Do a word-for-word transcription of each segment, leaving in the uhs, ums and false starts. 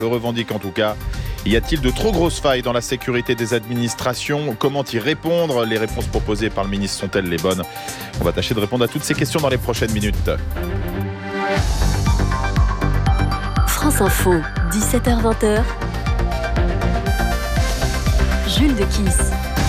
Le revendique en tout cas. Y a-t-il de trop grosses failles dans la sécurité des administrations ? Comment y répondre ? Les réponses proposées par le ministre sont-elles les bonnes ? On va tâcher de répondre à toutes ces questions dans les prochaines minutes. France Info, dix-sept heures vingt. Jules Dequisse.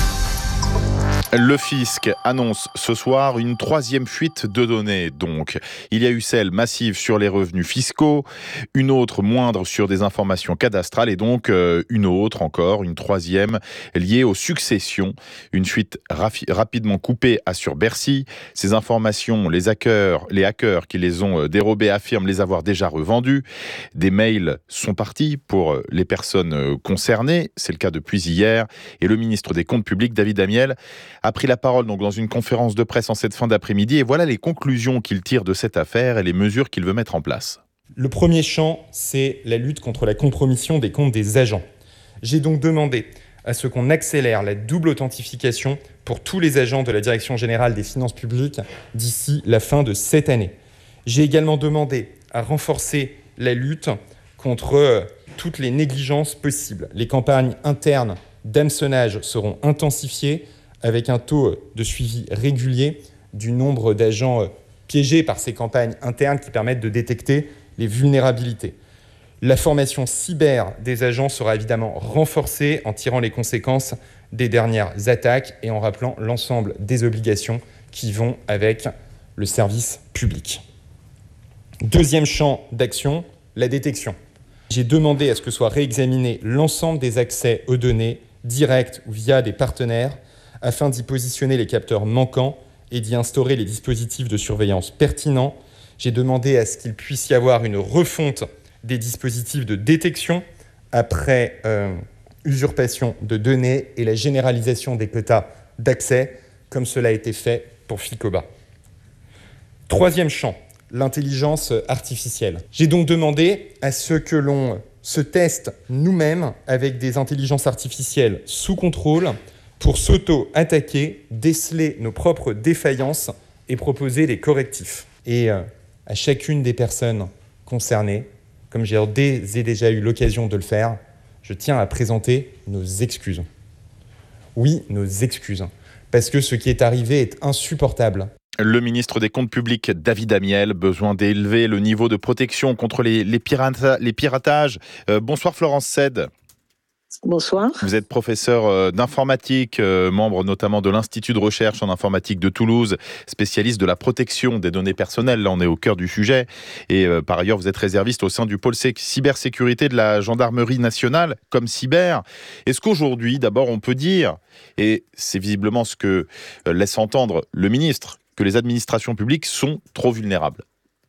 Le fisc annonce ce soir une troisième fuite de données. Donc, il y a eu celle massive sur les revenus fiscaux, une autre moindre sur des informations cadastrales et donc euh, une autre encore, une troisième liée aux successions. Une fuite rafi- rapidement coupée assure Bercy. Ces informations, les hackers, les hackers qui les ont dérobées affirment les avoir déjà revendues. Des mails sont partis pour les personnes concernées. C'est le cas depuis hier. Et le ministre des Comptes publics, David Amiel, a pris la parole donc dans une conférence de presse en cette fin d'après-midi et voilà les conclusions qu'il tire de cette affaire et les mesures qu'il veut mettre en place. Le premier champ, c'est la lutte contre la compromission des comptes des agents. J'ai donc demandé à ce qu'on accélère la double authentification pour tous les agents de la Direction générale des finances publiques d'ici la fin de cette année. J'ai également demandé à renforcer la lutte contre toutes les négligences possibles. Les campagnes internes d'hameçonnage seront intensifiées avec un taux de suivi régulier du nombre d'agents piégés par ces campagnes internes qui permettent de détecter les vulnérabilités. La formation cyber des agents sera évidemment renforcée en tirant les conséquences des dernières attaques et en rappelant l'ensemble des obligations qui vont avec le service public. Deuxième champ d'action, la détection. J'ai demandé à ce que soit réexaminé l'ensemble des accès aux données, directs ou via des partenaires, afin d'y positionner les capteurs manquants et d'y instaurer les dispositifs de surveillance pertinents. J'ai demandé à ce qu'il puisse y avoir une refonte des dispositifs de détection après euh, usurpation de données et la généralisation des quotas d'accès, comme cela a été fait pour Ficoba. Troisième champ, l'intelligence artificielle. J'ai donc demandé à ce que l'on se teste nous-mêmes avec des intelligences artificielles sous contrôle pour s'auto-attaquer, déceler nos propres défaillances et proposer des correctifs. Et euh, à chacune des personnes concernées, comme j'ai déjà eu l'occasion de le faire, je tiens à présenter nos excuses. Oui, nos excuses. Parce que ce qui est arrivé est insupportable. Le ministre des Comptes publics, David Amiel, besoin d'élever le niveau de protection contre les, les, pirata, les piratages. Euh, bonsoir Florence Sed. Bonsoir. Vous êtes professeur d'informatique, membre notamment de l'Institut de recherche en informatique de Toulouse, spécialiste de la protection des données personnelles. Là, on est au cœur du sujet. Et euh, par ailleurs, vous êtes réserviste au sein du pôle cybersécurité de la gendarmerie nationale, comme cyber. Est-ce qu'aujourd'hui, d'abord, on peut dire, et c'est visiblement ce que laisse entendre le ministre, que les administrations publiques sont trop vulnérables ?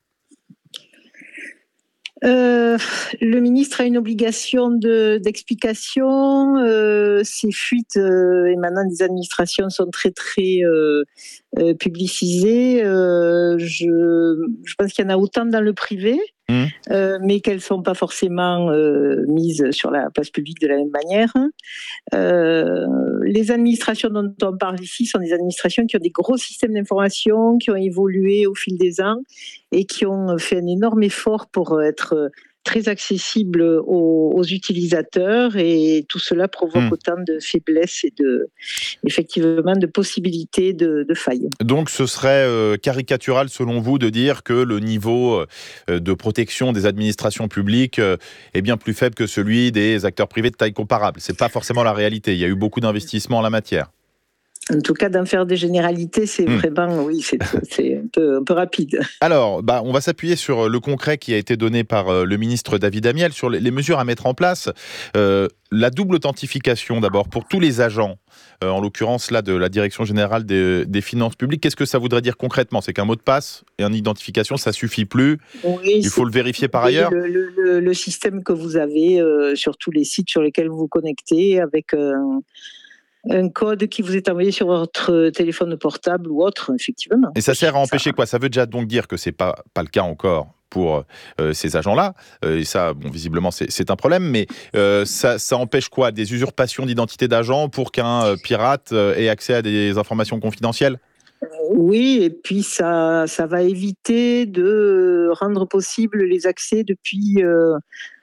Euh, le ministre a une obligation de, d'explication. Euh, ces fuites euh, émanant des administrations sont très très euh, euh, publicisées. Euh, je, je pense qu'il y en a autant dans le privé, mmh. euh, mais qu'elles ne sont pas forcément euh, mises sur la place publique de la même manière. Euh, les administrations dont on parle ici sont des administrations qui ont des gros systèmes d'information, qui ont évolué au fil des ans et qui ont fait un énorme effort pour être très accessibles aux, aux utilisateurs, et tout cela provoque mmh. autant de faiblesses et de, effectivement, de possibilités de, de failles. Donc ce serait euh, caricatural selon vous de dire que le niveau euh, de protection des administrations publiques euh, est bien plus faible que celui des acteurs privés de taille comparable. C'est pas forcément la réalité. Il y a eu beaucoup d'investissements en la matière. En tout cas, d'en faire des généralités, c'est mmh. vraiment, oui, c'est, c'est un, peu, un peu rapide. Alors, bah, on va s'appuyer sur le concret qui a été donné par le ministre David Amiel, sur les mesures à mettre en place. Euh, la double authentification, d'abord, pour tous les agents, euh, en l'occurrence là, de la Direction générale des, des finances publiques. Qu'est-ce que ça voudrait dire concrètement ? C'est qu'un mot de passe et une identification, ça ne suffit plus. Oui, il faut le vérifier par ailleurs. Le, le, le, le système que vous avez euh, sur tous les sites sur lesquels vous vous connectez, avec... Euh, un code qui vous est envoyé sur votre téléphone portable ou autre, effectivement. Et ça sert à empêcher quoi ? Ça veut déjà donc dire que ce n'est pas, pas le cas encore pour euh, ces agents-là. Euh, et ça, bon, visiblement, c'est, c'est un problème. Mais euh, ça, ça empêche quoi ? Des usurpations d'identité d'agents pour qu'un euh, pirate euh, ait accès à des informations confidentielles ? Oui, et puis ça, ça va éviter de rendre possible les accès depuis... Euh,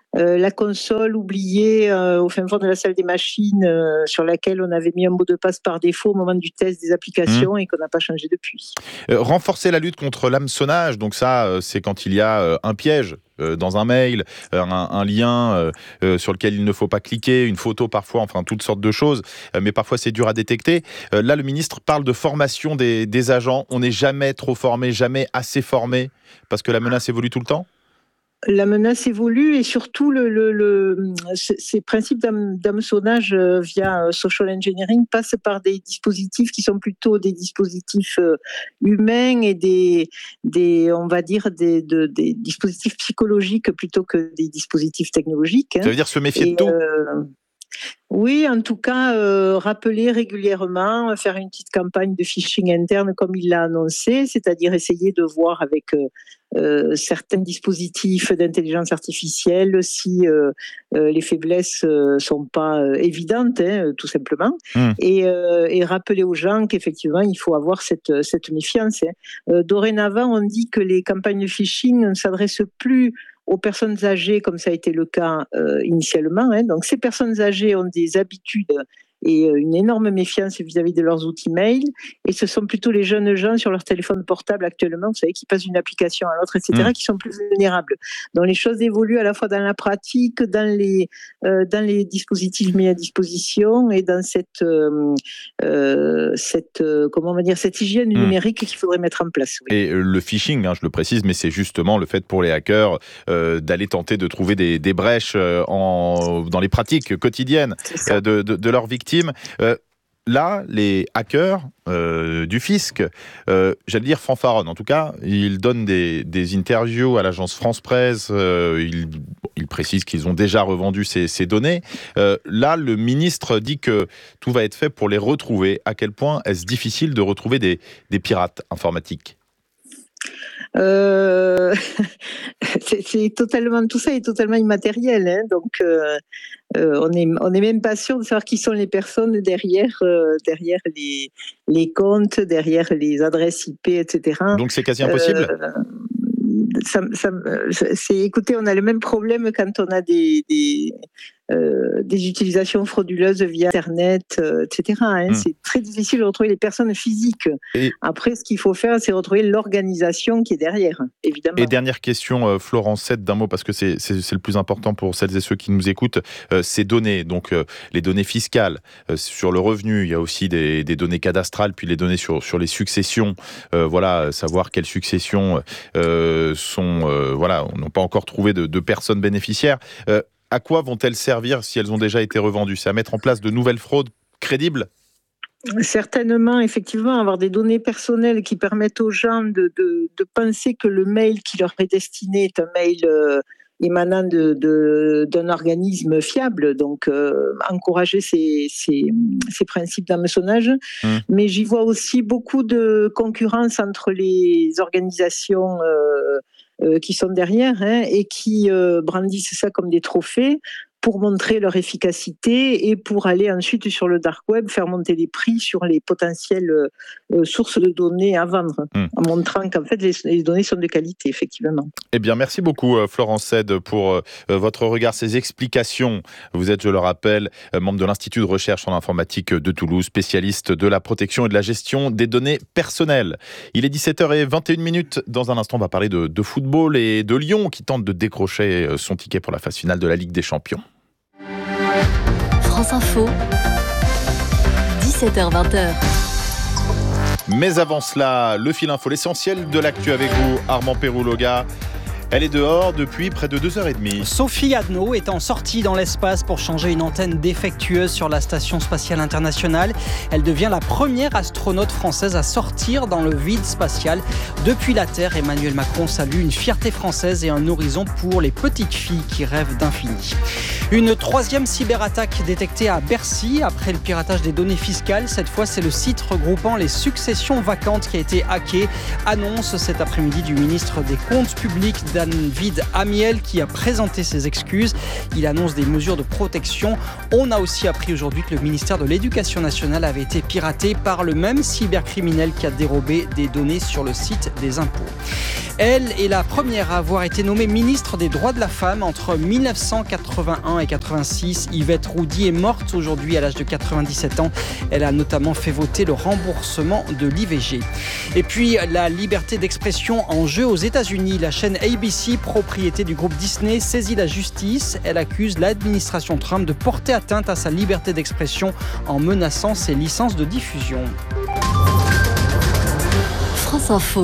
euh, la console oubliée euh, au fin fond de la salle des machines euh, sur laquelle on avait mis un mot de passe par défaut au moment du test des applications mmh. et qu'on n'a pas changé depuis. Euh, renforcer la lutte contre l'hameçonnage, donc ça, euh, c'est quand il y a euh, un piège euh, dans un mail, euh, un, un lien euh, euh, sur lequel il ne faut pas cliquer, une photo parfois, enfin toutes sortes de choses, euh, mais parfois c'est dur à détecter. Euh, là, le ministre parle de formation des, des agents. On n'est jamais trop formé, jamais assez formé, parce que la menace évolue tout le temps. La menace évolue et surtout le, le, le, ces principes d'hameçonnage via social engineering passent par des dispositifs qui sont plutôt des dispositifs humains et des, des on va dire des, de, des dispositifs psychologiques plutôt que des dispositifs technologiques. Ça veut dire se méfier et de tout. Euh, Oui, en tout cas, euh, rappeler régulièrement, faire une petite campagne de phishing interne comme il l'a annoncé, c'est-à-dire essayer de voir avec euh, euh, certains dispositifs d'intelligence artificielle si euh, euh, les faiblesses euh, sont pas euh, évidentes, hein, tout simplement, mmh. et, euh, et rappeler aux gens qu'effectivement, il faut avoir cette, cette méfiance. Hein. Euh, dorénavant, on dit que les campagnes de phishing ne s'adressent plus aux personnes âgées, comme ça a été le cas euh, initialement. Hein. Donc, ces personnes âgées ont des habitudes et une énorme méfiance vis-à-vis de leurs outils mail. Et ce sont plutôt les jeunes gens sur leur téléphone portable actuellement, vous savez, qui passent d'une application à l'autre, et cetera, mmh. qui sont plus vulnérables. Donc, les choses évoluent à la fois dans la pratique, dans les, euh, dans les dispositifs mis à disposition et dans cette, euh, euh, cette, euh, comment on va dire, cette hygiène mmh. numérique qu'il faudrait mettre en place. Oui. Et le phishing, hein, je le précise, mais c'est justement le fait pour les hackers euh, d'aller tenter de trouver des, des brèches euh, en, dans les pratiques quotidiennes euh, de, de, de leurs victimes. Euh, là, les hackers euh, du fisc, euh, j'allais dire fanfaronnent. En tout cas, ils donnent des, des interviews à l'agence France Presse. Euh, ils, ils précisent qu'ils ont déjà revendu ces, ces données. Euh, là, le ministre dit que tout va être fait pour les retrouver. À quel point est-ce difficile de retrouver des, des pirates informatiques ? Euh, c'est, c'est totalement, tout ça est totalement immatériel, hein, donc euh, euh, on est on est même pas sûr de savoir qui sont les personnes derrière euh, derrière les les comptes, derrière les adresses I P, et cetera. Donc c'est quasi impossible. Euh, ça, ça, c'est, écoutez, on a le même problème quand on a des des, euh, des utilisations frauduleuses via Internet, euh, et cetera. Hein. Mmh. C'est très difficile de retrouver les personnes physiques. Et après, ce qu'il faut faire, c'est retrouver l'organisation qui est derrière, évidemment. Et dernière question, euh, Florence Seyde, d'un mot, parce que c'est, c'est, c'est le plus important pour celles et ceux qui nous écoutent, euh, ces données, donc euh, les données fiscales euh, sur le revenu, il y a aussi des, des données cadastrales, puis les données sur, sur les successions, euh, voilà, savoir quelles successions euh, sont, euh, voilà, on n'a pas encore trouvé de, de personnes bénéficiaires. Euh, À quoi vont-elles servir si elles ont déjà été revendues ? C'est à mettre en place de nouvelles fraudes crédibles ? Certainement, effectivement, avoir des données personnelles qui permettent aux gens de, de, de penser que le mail qui leur est destiné est un mail euh, émanant de, de, d'un organisme fiable, donc euh, encourager ces, ces, ces principes d'hameçonnage. Mmh. Mais j'y vois aussi beaucoup de concurrence entre les organisations euh, Euh, qui sont derrière hein, et qui euh, brandissent ça comme des trophées pour montrer leur efficacité et pour aller ensuite sur le dark web faire monter les prix sur les potentielles euh, sources de données à vendre, mmh. en montrant qu'en fait les, les données sont de qualité, effectivement. Eh bien, merci beaucoup Florence Seyde pour euh, votre regard, ces explications. Vous êtes, je le rappelle, membre de l'Institut de recherche en informatique de Toulouse, spécialiste de la protection et de la gestion des données personnelles. Il est dix-sept heures vingt et une minutes. Dans un instant, on va parler de, de football et de Lyon qui tente de décrocher son ticket pour la phase finale de la Ligue des Champions. France Info, dix-sept heures vingt. Mais avant cela, le fil info, l'essentiel de l'actu avec vous, Armand Pérouloga. Elle est dehors depuis près de deux heures trente. Sophie Adno est en sortie dans l'espace pour changer une antenne défectueuse sur la Station spatiale internationale. Elle devient la première astronaute française à sortir dans le vide spatial. Depuis la Terre, Emmanuel Macron salue une fierté française et un horizon pour les petites filles qui rêvent d'infini. Une troisième cyberattaque détectée à Bercy après le piratage des données fiscales. Cette fois, c'est le site regroupant les successions vacantes qui a été hacké. Annonce cet après-midi du ministre des Comptes publics, David Amiel, qui a présenté ses excuses. Il annonce des mesures de protection. On a aussi appris aujourd'hui que le ministère de l'Éducation nationale avait été piraté par le même cybercriminel qui a dérobé des données sur le site des impôts. Elle est la première à avoir été nommée ministre des droits de la femme entre mille neuf cent quatre-vingt-un et quatre-vingt-six. Yvette Roudy est morte aujourd'hui à l'âge de quatre-vingt-dix-sept ans. Elle a notamment fait voter le remboursement de l'I V G. Et puis la liberté d'expression en jeu aux États-Unis. La chaîne A B C, propriété du groupe Disney, saisit la justice. Elle accuse l'administration Trump de porter atteinte à sa liberté d'expression en menaçant ses licences de diffusion. France Info.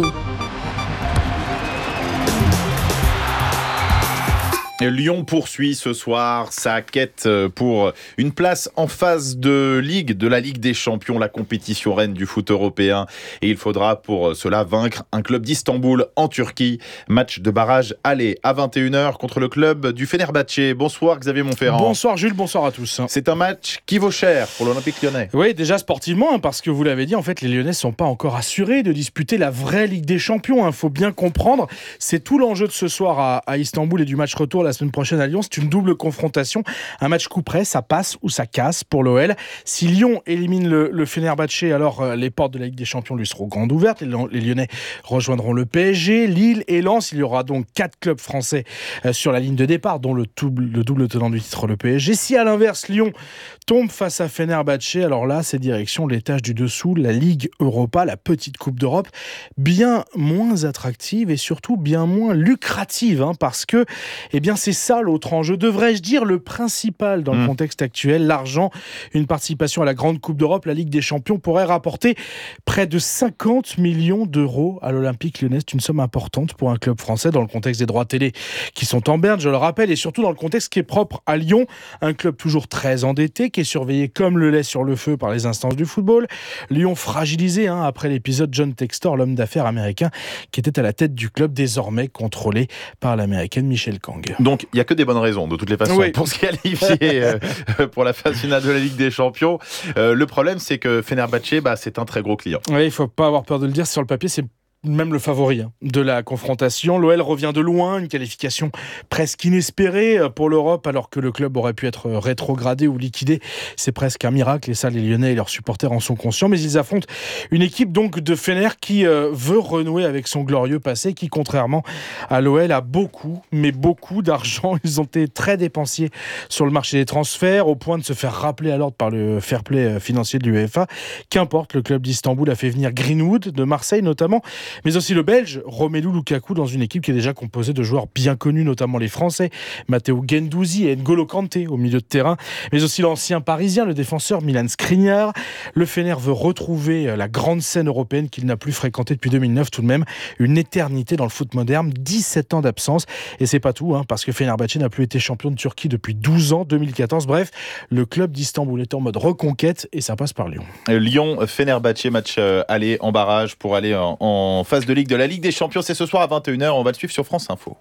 Lyon poursuit ce soir sa quête pour une place en phase de Ligue, de la Ligue des Champions, la compétition reine du foot européen. Et il faudra pour cela vaincre un club d'Istanbul en Turquie. Match de barrage aller à vingt et une heures contre le club du Fenerbahçe. Bonsoir Xavier Montferrand. Bonsoir Jules, bonsoir à tous. C'est un match qui vaut cher pour l'Olympique lyonnais. Oui, déjà sportivement, parce que vous l'avez dit, en fait, les Lyonnais ne sont pas encore assurés de disputer la vraie Ligue des Champions. Il faut bien comprendre, c'est tout l'enjeu de ce soir à, à Istanbul et du match retour la semaine prochaine à Lyon. C'est une double confrontation, un match coup près, ça passe ou ça casse pour l'O L. Si Lyon élimine le, le Fenerbahçe, alors euh, les portes de la Ligue des Champions lui seront grandes ouvertes. Les, les Lyonnais rejoindront le P S G, Lille et Lens. Il y aura donc quatre clubs français euh, sur la ligne de départ, dont le double, le double tenant du titre, le P S G. Si à l'inverse Lyon tombe face à Fenerbahçe, alors là c'est direction l'étage du dessous, la Ligue Europa, la petite Coupe d'Europe, bien moins attractive et surtout bien moins lucrative, hein, parce que eh bien c'est ça l'autre enjeu, devrais-je dire le principal dans mmh. le contexte actuel, l'argent. Une participation à la grande Coupe d'Europe, la Ligue des Champions, pourrait rapporter près de cinquante millions d'euros à l'Olympique lyonnais. C'est une somme importante pour un club français dans le contexte des droits télé qui sont en berne, je le rappelle, et surtout dans le contexte qui est propre à Lyon, un club toujours très endetté, qui est surveillé comme le lait sur le feu par les instances du football. Lyon fragilisé hein, après l'épisode John Textor, l'homme d'affaires américain, qui était à la tête du club désormais contrôlé par l'américaine Michelle Kang. Donc il n'y a que des bonnes raisons de toutes les façons oui. pour se qualifier euh, pour la phase finale de la Ligue des Champions. Euh, le problème c'est que Fenerbahçe bah, c'est un très gros client. Oui, il ne faut pas avoir peur de le dire, sur le papier c'est même le favori hein, de la confrontation. L'O L revient de loin, une qualification presque inespérée pour l'Europe, alors que le club aurait pu être rétrogradé ou liquidé. C'est presque un miracle, et ça, les Lyonnais et leurs supporters en sont conscients. Mais ils affrontent une équipe donc de Fener qui euh, veut renouer avec son glorieux passé, qui, contrairement à l'O L, a beaucoup, mais beaucoup d'argent. Ils ont été très dépensiers sur le marché des transferts, au point de se faire rappeler à l'ordre par le fair play financier de l'UEFA. Qu'importe, le club d'Istanbul a fait venir Greenwood, de Marseille notamment, mais aussi le Belge Romelu Lukaku dans une équipe qui est déjà composée de joueurs bien connus, notamment les Français Matteo Guendouzi et N'Golo Kanté au milieu de terrain, mais aussi l'ancien Parisien, le défenseur Milan Skriniar. Le Fener veut retrouver la grande scène européenne qu'il n'a plus fréquentée depuis deux mille neuf, tout de même une éternité dans le foot moderne, dix-sept ans d'absence, et c'est pas tout, hein, parce que Fenerbahçe n'a plus été champion de Turquie depuis douze ans, deux mille quatorze. Bref, le club d'Istanbul est en mode reconquête et ça passe par Lyon. Lyon-Fenerbahçe, match euh, aller en barrage pour aller en, en phase de Ligue de la Ligue des Champions. C'est ce soir à vingt et une heures. On va le suivre sur France Info.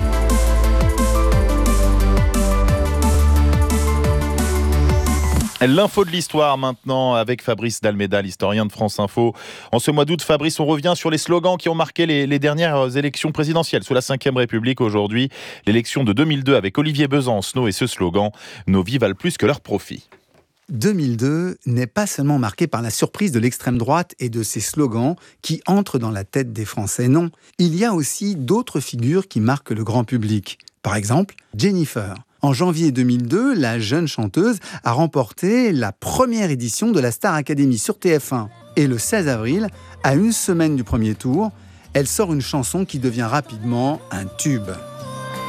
L'info de l'histoire maintenant avec Fabrice Dalméda, l'historien de France Info. En ce mois d'août, Fabrice, on revient sur les slogans qui ont marqué les, les dernières élections présidentielles sous la cinquième République. Aujourd'hui, l'élection de deux mille deux avec Olivier Besancenot et ce slogan « Nos vies valent plus que leurs profits ». deux mille deux n'est pas seulement marqué par la surprise de l'extrême droite et de ses slogans qui entrent dans la tête des Français. Non, il y a aussi d'autres figures qui marquent le grand public. Par exemple, Jennifer. En janvier deux mille deux, la jeune chanteuse a remporté la première édition de la Star Academy sur T F un. Et le seize avril, à une semaine du premier tour, elle sort une chanson qui devient rapidement un tube.